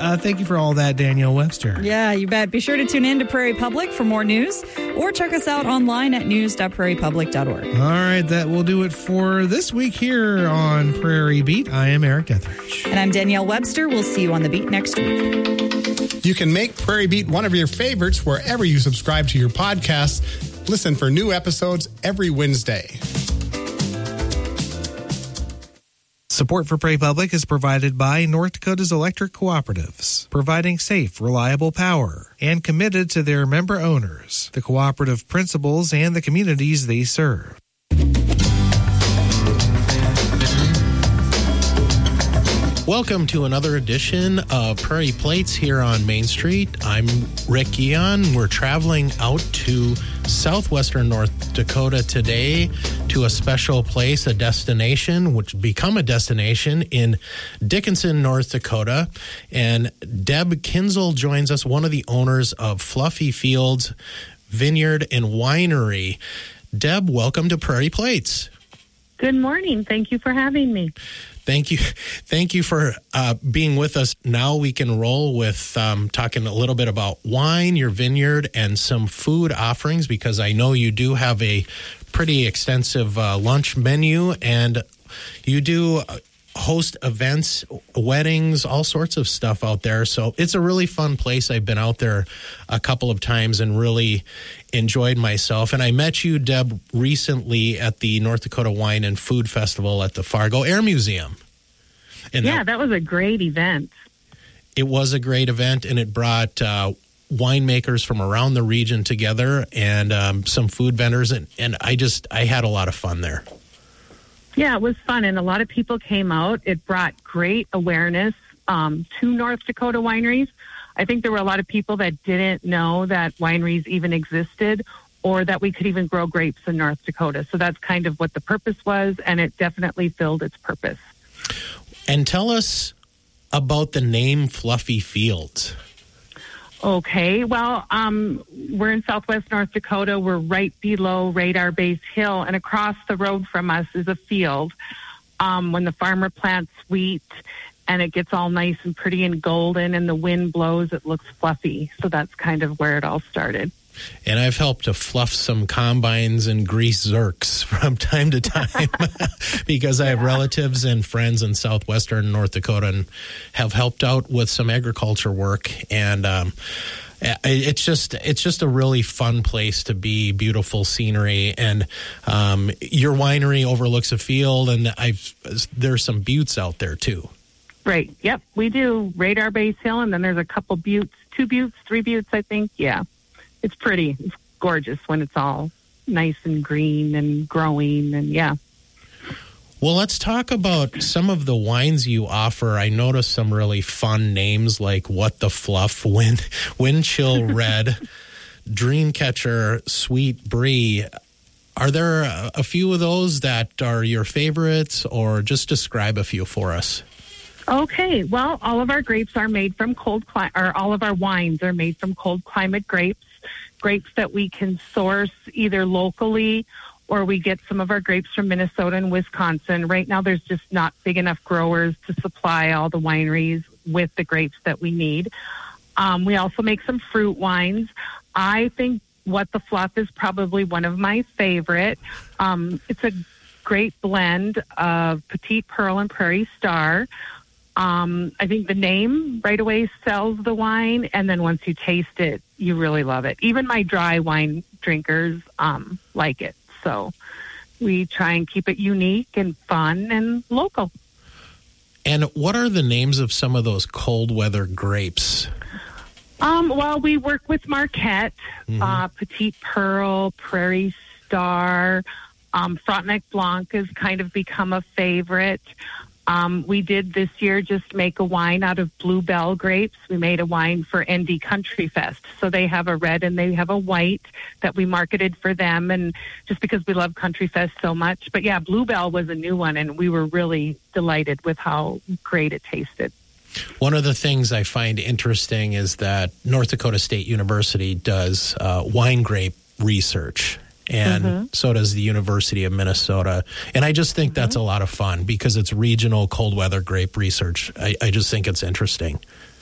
Thank you for all that, Danielle Webster. Yeah, you bet. Be sure to tune in to Prairie Public for more news or check us out online at news.prairiepublic.org. All right, that will do it for this week here on Prairie Beat. I am Eric Etheridge. And I'm Danielle Webster. We'll see you on the beat next week. You can make Prairie Beat one of your favorites wherever you subscribe to your podcasts. Listen for new episodes every Wednesday. Support for Prairie Public is provided by North Dakota's electric cooperatives, providing safe, reliable power, and committed to their member owners, the cooperative principles, and the communities they serve. Welcome to another edition of Prairie Plates here on Main Street. I'm Rick Guion. We're traveling out to southwestern North Dakota today to a special place, a destination, which become a destination in Dickinson, North Dakota. And Deb Kinzel joins us, one of the owners of Fluffy Fields Vineyard and Winery. Deb, welcome to Prairie Plates. Good morning. Thank you for having me. Thank you for being with us. Now we can roll with talking a little bit about wine, your vineyard, and some food offerings, because I know you do have a pretty extensive lunch menu, and you do host events, weddings, all sorts of stuff out there. So it's a really fun place. I've been out there a couple of times and really enjoyed myself. And I met you, Deb, recently at the North Dakota Wine and Food Festival at the Fargo Air Museum. And that was a great event. It was a great event, and it brought winemakers from around the region together and some food vendors. And I had a lot of fun there. Yeah, it was fun, and a lot of people came out. It brought great awareness to North Dakota wineries. I think there were a lot of people that didn't know that wineries even existed or that we could even grow grapes in North Dakota. So that's kind of what the purpose was, and it definitely filled its purpose. And tell us about the name Fluffy Fields. Okay, well, we're in southwest North Dakota. We're right below Radar Base Hill, and across the road from us is a field. When the farmer plants wheat and it gets all nice and pretty and golden and the wind blows, it looks fluffy. So that's kind of where it all started. And I've helped to fluff some combines and grease zerks from time to time because I have relatives and friends in southwestern North Dakota and have helped out with some agriculture work. And it's just a really fun place to be, beautiful scenery. And your winery overlooks a field, and there's some buttes out there too. Right. Yep. We do Radar Base Hill, and then there's a couple buttes, 2 buttes, 3 buttes, I think. Yeah. It's pretty. It's gorgeous when it's all nice and green and growing, and yeah. Well, let's talk about some of the wines you offer. I noticed some really fun names like What the Fluff, Wind Chill Red, Dreamcatcher, Sweet Brie. Are there a few of those that are your favorites, or just describe a few for us? Okay. Well, all of our grapes are made from all of our wines are made from cold climate grapes that we can source either locally, or we get some of our grapes from Minnesota and Wisconsin. Right now, there's just not big enough growers to supply all the wineries with the grapes that we need. We also make some fruit wines. I think What the Fluff is probably one of my favorite. It's a great blend of Petite Pearl and Prairie Star. I think the name right away sells the wine, and then once you taste it, you really love it. Even my dry wine drinkers like it. So we try and keep it unique and fun and local. And what are the names of some of those cold weather grapes? Well, we work with Marquette, Petite Pearl, Prairie Star. Frontenac Blanc has kind of become a favorite. We did this year just make a wine out of Bluebell grapes. We made a wine for ND Country Fest. So they have a red and they have a white that we marketed for them, and just because we love Country Fest so much. But yeah, Bluebell was a new one, and we were really delighted with how great it tasted. One of the things I find interesting is that North Dakota State University does wine grape research. And so does the University of Minnesota. And I just think that's a lot of fun because it's regional cold weather grape research. I just think it's interesting.